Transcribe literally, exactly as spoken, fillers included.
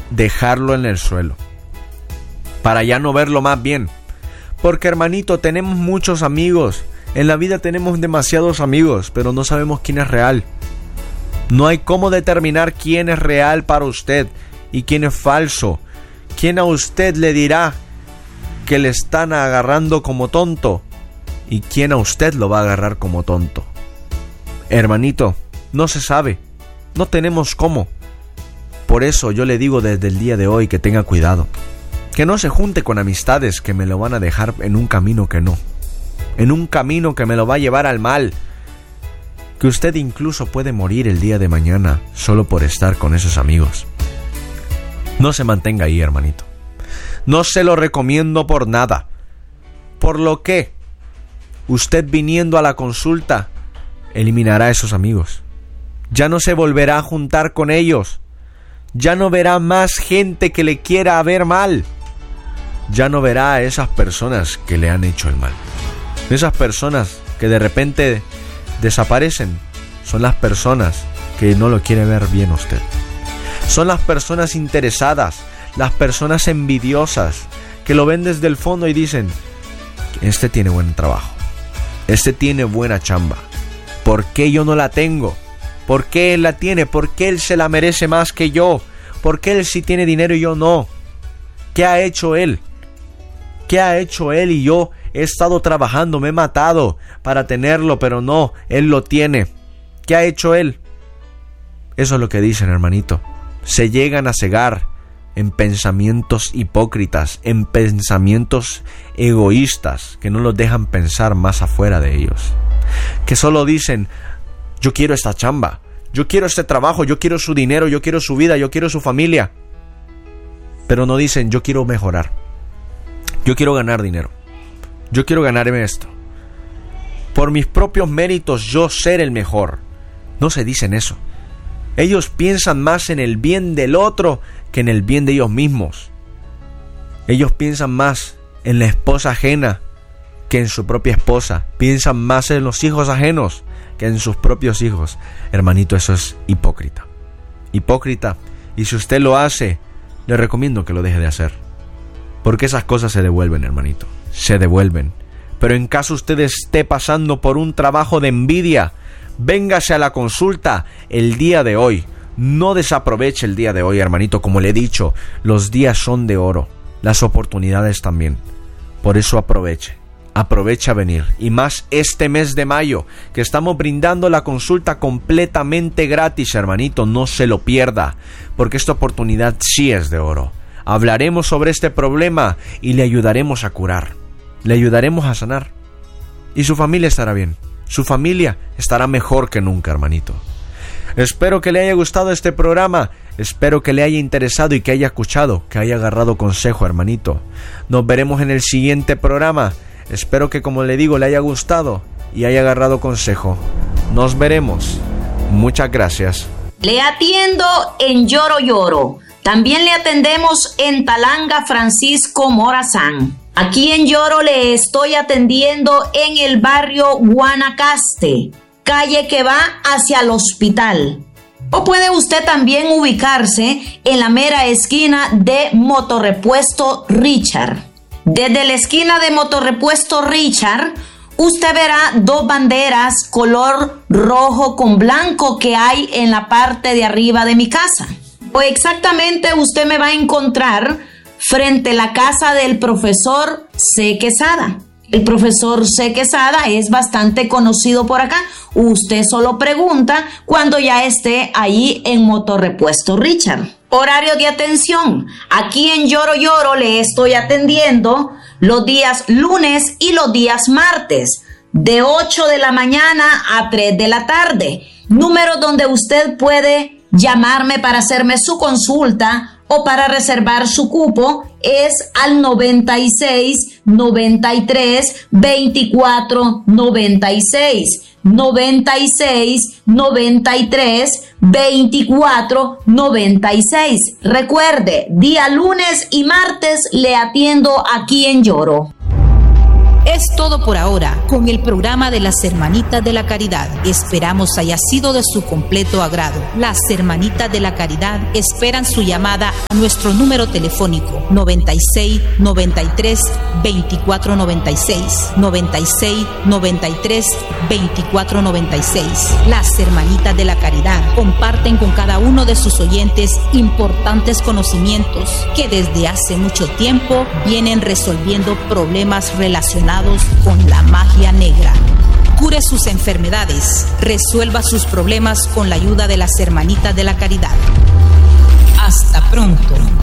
dejarlo en el suelo, para ya no verlo más bien. Porque, hermanito, tenemos muchos amigos. En la vida tenemos demasiados amigos, pero no sabemos quién es real. No hay cómo determinar quién es real para usted y quién es falso. ¿Quién a usted le dirá que le están agarrando como tonto y quién a usted lo va a agarrar como tonto? Hermanito, no se sabe. No tenemos cómo. Por eso yo le digo desde el día de hoy que tenga cuidado. Que no se junte con amistades que me lo van a dejar en un camino que no. En un camino que me lo va a llevar al mal. Que usted incluso puede morir el día de mañana solo por estar con esos amigos. No se mantenga ahí, hermanito. No se lo recomiendo por nada. Por lo que usted, viniendo a la consulta, eliminará a esos amigos. Ya no se volverá a juntar con ellos. Ya no verá más gente que le quiera ver mal. Ya no verá a esas personas que le han hecho el mal. Esas personas que de repente desaparecen son las personas que no lo quieren ver bien a usted. Son las personas interesadas, las personas envidiosas, que lo ven desde el fondo y dicen: este tiene buen trabajo, este tiene buena chamba, ¿por qué yo no la tengo? ¿Por qué él la tiene? ¿Por qué él se la merece más que yo? ¿Por qué él sí tiene dinero y yo no? ¿Qué ha hecho él? ¿Qué ha hecho él y yo? He estado trabajando, me he matado para tenerlo, pero no, él lo tiene. ¿Qué ha hecho él? Eso es lo que dicen, hermanito. Se llegan a cegar en pensamientos hipócritas, en pensamientos egoístas que no los dejan pensar más afuera de ellos. Que solo dicen: yo quiero esta chamba, yo quiero este trabajo, yo quiero su dinero, yo quiero su vida, yo quiero su familia. Pero no dicen: yo quiero mejorar, yo quiero ganar dinero, yo quiero ganarme esto. Por mis propios méritos yo ser el mejor. No se dicen eso. Ellos piensan más en el bien del otro que en el bien de ellos mismos. Ellos piensan más en la esposa ajena que en su propia esposa. Piensan más en los hijos ajenos que en sus propios hijos. Hermanito, eso es hipócrita. Hipócrita. Y si usted lo hace, le recomiendo que lo deje de hacer. Porque esas cosas se devuelven, hermanito. Se devuelven. Pero en caso usted esté pasando por un trabajo de envidia, véngase a la consulta el día de hoy. No desaproveche el día de hoy, hermanito. Como le he dicho, los días son de oro. Las oportunidades también. Por eso aproveche. Aprovecha a venir. Y más este mes de mayo, que estamos brindando la consulta completamente gratis, hermanito. No se lo pierda. Porque esta oportunidad sí es de oro. Hablaremos sobre este problema y le ayudaremos a curar. Le ayudaremos a sanar. Y su familia estará bien. Su familia estará mejor que nunca, hermanito. Espero que le haya gustado este programa. Espero que le haya interesado y que haya escuchado, que haya agarrado consejo, hermanito. Nos veremos en el siguiente programa. Espero que, como le digo, le haya gustado y haya agarrado consejo. Nos veremos. Muchas gracias. Le atiendo en Lloro Lloro. También le atendemos en Talanga Francisco Morazán. Aquí en Lloro le estoy atendiendo en el barrio Guanacaste, calle que va hacia el hospital. O puede usted también ubicarse en la mera esquina de Motorrepuesto Richard. Desde la esquina de Motorrepuesto Richard, usted verá dos banderas color rojo con blanco que hay en la parte de arriba de mi casa. O exactamente usted me va a encontrar frente a la casa del profesor C. Quesada. El profesor C. Quesada es bastante conocido por acá. Usted solo pregunta cuando ya esté ahí en Motorrepuesto Richard. Horario de atención. Aquí en Lloro Lloro le estoy atendiendo los días lunes y los días martes, de ocho de la mañana a tres de la tarde. Número donde usted puede llamarme para hacerme su consulta o para reservar su cupo es al noventa y seis, noventa y tres, veinticuatro, noventa y seis. noventa y seis, noventa y tres, veinticuatro, noventa y seis. Recuerde, día lunes y martes le atiendo aquí en Lloro. Es todo por ahora con el programa de las Hermanitas de la Caridad. Esperamos haya sido de su completo agrado. Las Hermanitas de la Caridad esperan su llamada a nuestro número telefónico noventa y seis, noventa y tres, veinticuatro noventa y seis, noventa y seis, noventa y tres, veinticuatro noventa y seis. Las Hermanitas de la Caridad comparten con cada uno de sus oyentes importantes conocimientos que desde hace mucho tiempo vienen resolviendo problemas relacionados con la magia negra. Cure sus enfermedades, resuelva sus problemas con la ayuda de las Hermanitas de la Caridad. Hasta pronto.